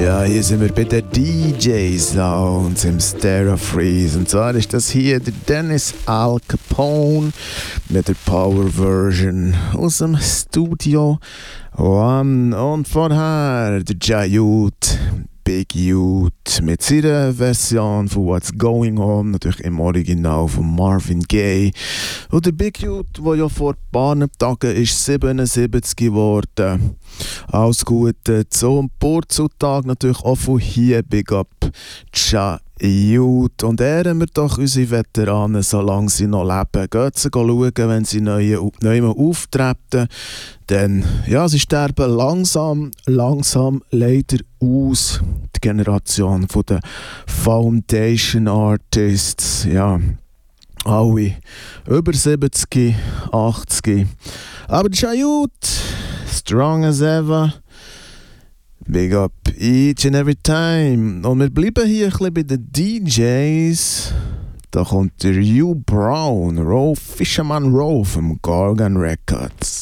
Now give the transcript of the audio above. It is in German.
Ja, hier sind wir bei den DJs Sounds im Stereo Freeze. Und zwar ist das hier der Dennis Al Capone mit der Power Version aus dem Studio One. Und vorher der Jayut, Big Youth mit seiner Version von What's Going On, natürlich im Original von Marvin Gaye. Und der Big Youth, der ja vor ein paar Tagen ist 77 geworden. Alles Gute zum Purzeltag, natürlich auch von hier Big Up Jayut. Und ehren wir doch unsere Veteranen, solange sie noch leben. Geht sie schauen, wenn sie neu auftreten. Denn ja, sie sterben langsam leider aus. Die Generation von den Foundation Artists, ja, alle über 70, 80. Aber Jayut, strong as ever. Big up each and every time. Und wir bleiben hier ein bisschen bei den DJs. Da kommt der Hugh Brown, Fisherman Row vom Gorgon Records.